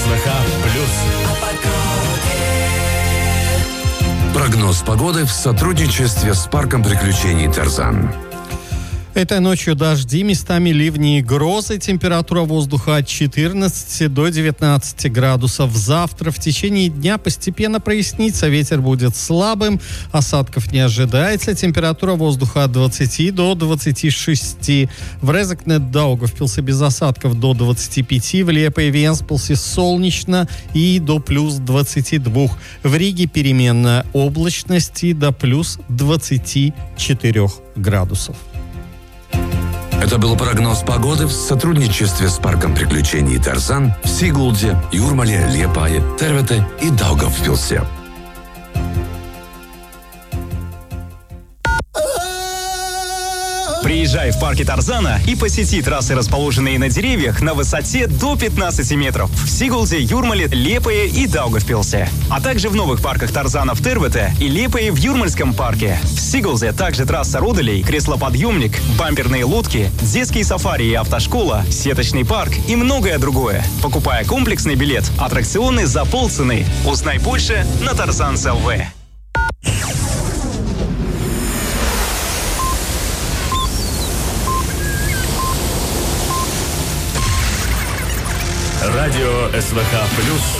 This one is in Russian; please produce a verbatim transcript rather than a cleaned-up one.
СВХ плюс. Прогноз погоды в сотрудничестве с парком приключений «Тарзан». Этой ночью дожди, местами ливни и грозы. Температура воздуха от четырнадцати до девятнадцати градусов. Завтра в течение дня постепенно прояснится. Ветер будет слабым, осадков не ожидается. Температура воздуха от двадцати до двадцати шести. В Резекне, Даугавпилсе без осадков до двадцати пяти. В Лиепае и Венспилсе солнечно и до плюс двадцати двух. В Риге переменная облачность и до плюс двадцати четырёх градусов. Это был прогноз погоды в сотрудничестве с парком приключений «Тарзан» в Сигулде, Юрмале, Лиепае, Тервете и Даугавпилсе. Приезжай в парки Тарзана и посети трассы, расположенные на деревьях на высоте до пятнадцати метров в Сигулде, Юрмале, Лиепае и Даугавпилсе. А также в новых парках Тарзана в Тервете и Лиепае в Юрмальском парке. В Сигулде также трасса Руделей, креслоподъемник, бамперные лодки, детские сафари и автошкола, сеточный парк и многое другое. Покупая комплексный билет, аттракционы за полцены. Узнай больше на Тарзан точка эл ви. Радио СВХ плюс.